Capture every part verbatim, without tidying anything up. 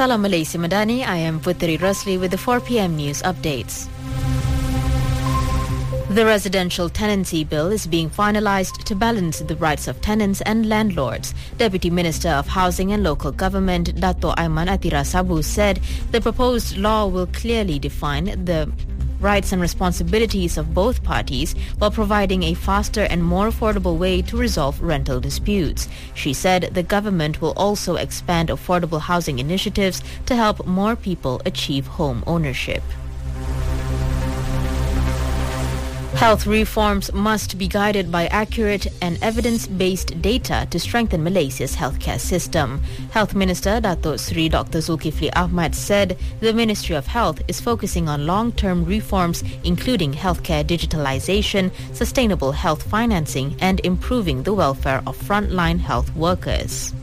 Salam Malaysia Madani, I am Putri Rusli with the four p.m. news updates. The residential tenancy bill is being finalised to balance the rights of tenants and landlords. Deputy Minister of Housing and Local Government, Dato' Aiman Atira Sabu, said the proposed law will clearly define the rights and responsibilities of both parties while providing a faster and more affordable way to resolve rental disputes. She said the government will also expand affordable housing initiatives to help more people achieve home ownership. Health reforms must be guided by accurate and evidence-based data to strengthen Malaysia's healthcare system. Health Minister Dato' Sri Doctor Zulkifli Ahmad said the Ministry of Health is focusing on long-term reforms including healthcare digitalization, sustainable health financing and improving the welfare of frontline health workers.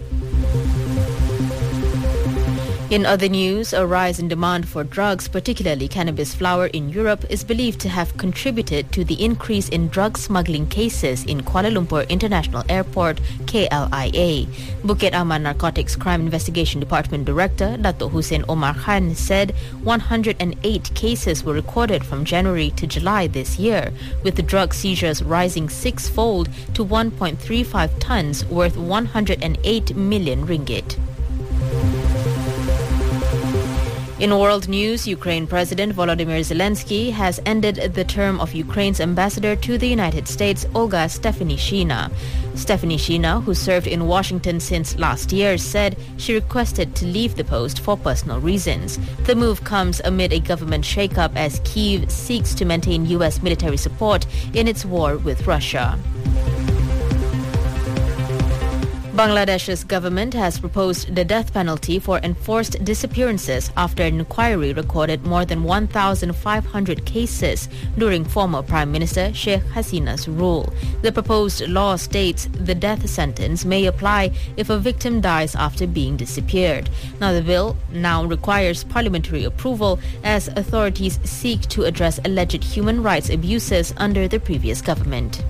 In other news, a rise in demand for drugs, particularly cannabis flower in Europe, is believed to have contributed to the increase in drug smuggling cases in Kuala Lumpur International Airport, K L I A. Bukit Aman Narcotics Crime Investigation Department Director, Dato' Hussein Omar Khan, said one hundred eight cases were recorded from January to July this year, with the drug seizures rising six-fold to one point three five tons worth one hundred eight million ringgit. In world news, Ukraine President Volodymyr Zelensky has ended the term of Ukraine's ambassador to the United States, Olga Stefanishina. Stefanishina, who served in Washington since last year, said she requested to leave the post for personal reasons. The move comes amid a government shakeup as Kyiv seeks to maintain U S military support in its war with Russia. Bangladesh's government has proposed the death penalty for enforced disappearances after an inquiry recorded more than one thousand five hundred cases during former Prime Minister Sheikh Hasina's rule. The proposed law states the death sentence may apply if a victim dies after being disappeared. Now, the bill now requires parliamentary approval as authorities seek to address alleged human rights abuses under the previous government.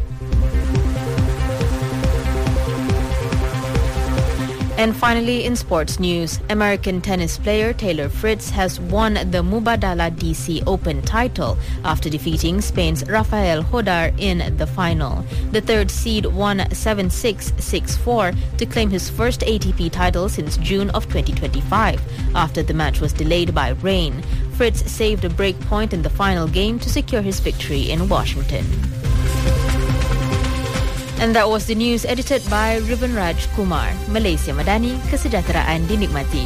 And finally, in sports news, American tennis player Taylor Fritz has won the Mubadala D C Open title after defeating Spain's Rafael Hodar in the final. The third seed won seven six, six four to claim his first A T P title since June of twenty twenty-five, after the match was delayed by rain. Fritz saved a break point in the final game to secure his victory in Washington. And that was the news edited by Riven Raj Kumar. Malaysia Madani, kesejahteraan dinikmati.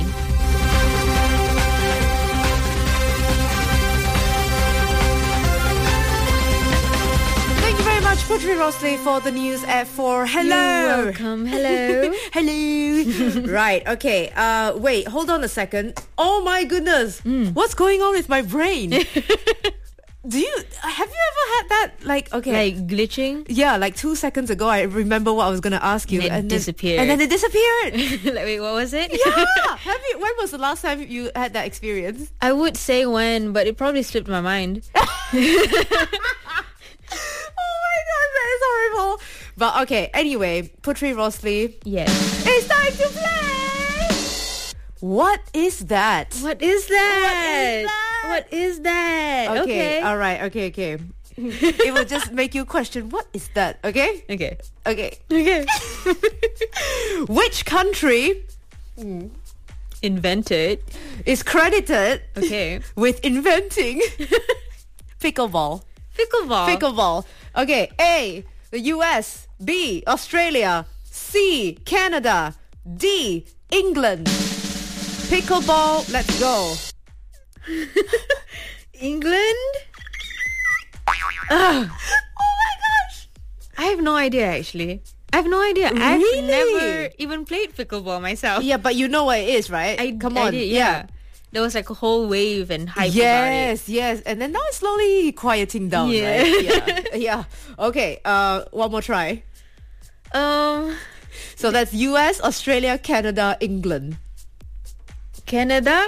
Thank you very much, Putri Rosli, for the news at four. Hello. You're welcome. Hello. Hello. Right, okay. Uh, wait, hold on a second. Oh my goodness. Mm. What's going on with my brain? Do you, have you ever had that, like, okay. Like glitching? Yeah, like two seconds ago, I remember what I was going to ask you. And it and disappeared. Then, and then it disappeared. Like, wait, what was it? Yeah. Have you, when was the last time you had that experience? I would say when, but it probably slipped my mind. Oh my god, that is horrible. But okay, anyway, Putri Rosli. Yes. It's time to play! What is that? What is that? What is that? What is that? Okay, Okay. all right, okay, okay. It will just make you question, what is that? Okay? Okay. Okay. Okay. Which country Invented. is credited Okay. with inventing pickleball? Pickleball. Pickleball. Okay, A, the U S, B, Australia, C, Canada, D, England. Pickleball, let's go. England? Oh Ugh. my gosh. I have no idea, actually. I have no idea. Really? I've never even played pickleball myself. Yeah, but you know what it is, right? I, Come I on. did, yeah. There was like a whole wave and hype Yes, yes. And then now it's slowly quieting down, Yeah. right? Yeah. Yeah. Okay, uh, one more try. about it. Um, So that's U S, Australia, Canada, England. Canada?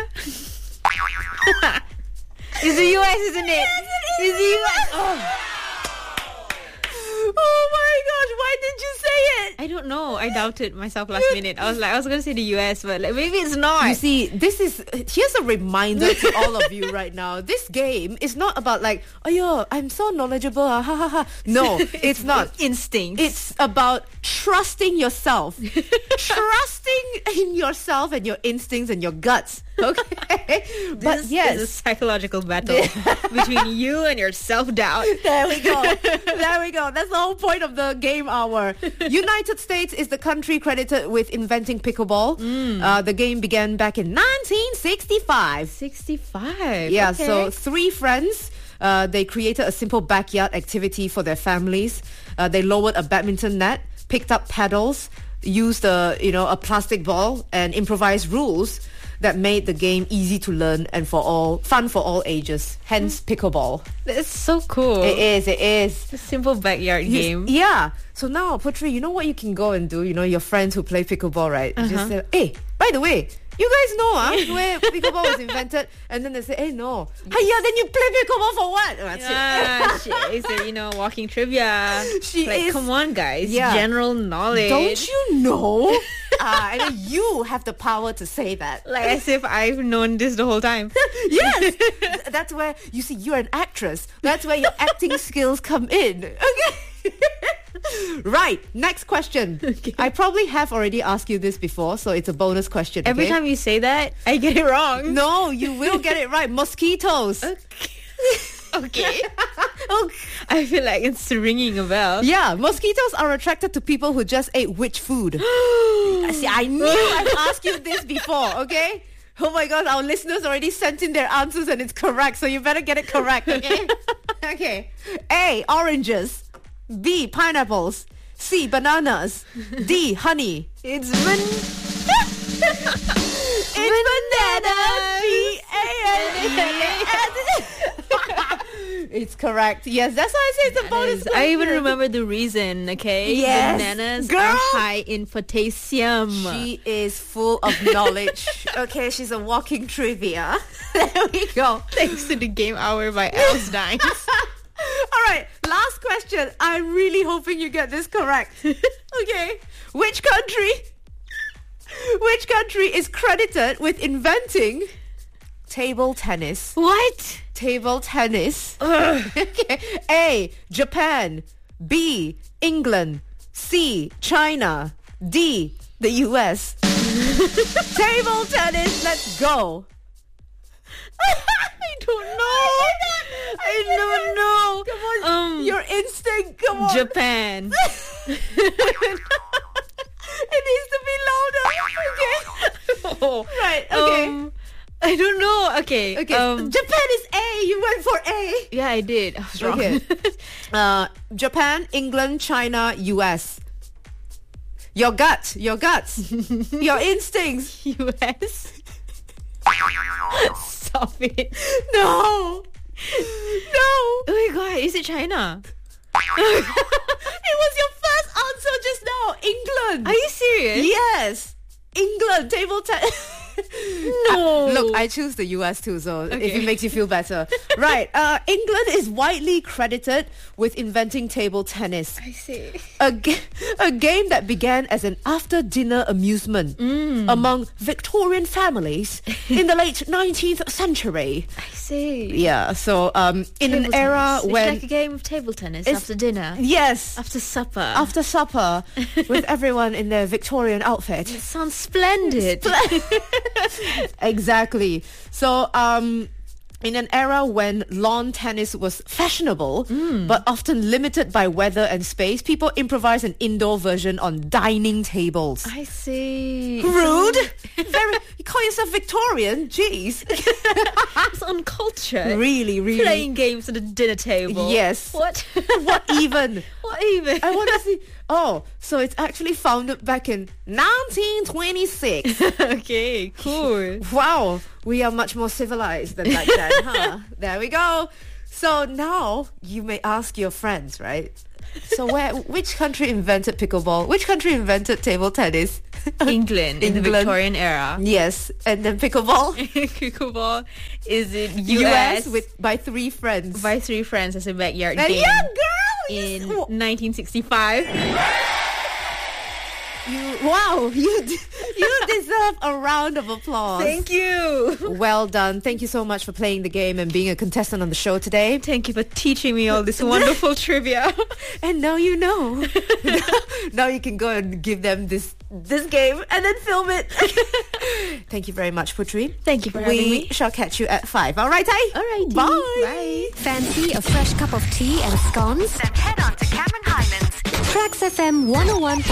It's the U S, isn't it? Yes, it It's the U S. Oh. Oh my my gosh, why did you say it? I don't know. I doubted myself last minute. I was like, I was going to say the U S, but like, maybe it's not. You see, this is, here's a reminder to all of you right now. This game is not about like, oh yeah, I'm so knowledgeable, ah, ha ha ha. No, it's, it's not. Instinct. It's about trusting yourself. Trusting in yourself and your instincts and your guts. Okay? But this yes. is a psychological battle between you and your self-doubt. There we go. There we go. That's the whole point of the game hour. United States is the country credited with inventing pickleball. Mm. Uh, the game began back in nineteen sixty-five. sixty-five. Yeah, okay. so three friends, uh, they created a simple backyard activity for their families. Uh, they lowered a badminton net, picked up paddles, used a, you know, a plastic ball, and improvised rules that made the game easy to learn and for all fun for all ages. Hence pickleball. That's so cool. It is, it is. A simple backyard You- game. Yeah. So now, Putri, you know what you can go and do? You know, your friends who play pickleball, right? You just say, hey, by the way, you guys know ah where pickleball was invented? And then they say, hey, no. Hey, yeah, then you play pickleball for what? Oh, that's it. Ah, she is a, you know, walking trivia. She like, is- come on, guys. Yeah. General knowledge. Don't you know? uh, and then you have the power to say that. Like as if I've known this the whole time. Yes. Th- That's where, you see, you're an actress. That's where your acting skills come in. Okay. Right. Next question. Okay. I probably have already asked you this before, so it's a bonus question. Every okay? time you say that, I get it wrong. No, you will get it right. Mosquitoes. Okay. Okay. I feel like it's ringing a bell. Yeah, mosquitoes are attracted to people who just ate which food? See, I knew I've asked you this before, okay? Oh my god, our listeners already sent in their answers and it's correct, so you better get it correct, okay? Okay. A, oranges. B, pineapples. C, bananas. D, honey. It's man. It's banana. B A N A. It's correct. Yes, that's why I say it's a bonus. I even question. remember the reason, okay? Yes. Bananas Girl. are high in potassium. She is full of knowledge. Okay, she's a walking trivia. There we go. Thanks to the game hour by Els Dines. All right, last question. I'm really hoping you get this correct. Okay, which country? Which country is credited with inventing table tennis? What? Table tennis. Okay. A, Japan. B, England. C, China. D, the U S. Table tennis. Let's go. I don't know. I don't know. Come on, Um, your instinct. Come on. Japan. It needs to be louder. Okay. Oh. Right. Okay. Um, I don't know. Okay. Okay. Um, Japan is A. You went for A. yeah, I did. I was wrong. Okay. Uh, Japan, England, China, U S. Your gut. Your guts. Your instincts. U S. Stop it. No. No. Oh my god, is it China? It was your first answer just now. England. Are you serious? Yes. England. Table tennis. No. Look, I choose the U S too, so if Okay. it makes you feel better. Right. Uh, England is widely credited with inventing table tennis. I see. A, ga- a game that began as an after-dinner amusement Mm. among Victorian families in the late nineteenth century. I see. Yeah, so um, in Table an era tennis. It's when... like a game of table tennis It's- after dinner. Yes, After supper. after supper, with everyone in their Victorian outfit. It sounds splendid. Exactly. So, um, in an era when lawn tennis was fashionable, but often limited by weather and space, people improvised an indoor version on dining tables. I see. Rude. Very. You call yourself Victorian? Jeez. It's uncultured. Really, really. Playing games at the dinner table. Yes. What? What even? What even? I want to see. Oh, so it's actually founded back in nineteen twenty-six. Okay, cool. Wow, we are much more civilized than back then, huh? There we go. So now you may ask your friends, right? So where, which country invented pickleball? Which country invented table tennis? England, in the England. Victorian era. Yes, and then pickleball. Pickleball is in U S, U S with by three friends. by three friends as a backyard And game. yeah, girl, in nineteen sixty-five. You wow, you d- you deserve a round of applause. Thank you. Well done. Thank you so much for playing the game and being a contestant on the show today. Thank you for teaching me all this wonderful trivia. And now you know. Now you can go and give them this this game and then film it. Thank you very much, Putri. Thank you for we having me. shall catch you at five. All right, Ty? All right. Bye. Bye. Fancy a fresh cup of tea and scones? Then head on to Cameron Highlands. Tracks F M one oh one point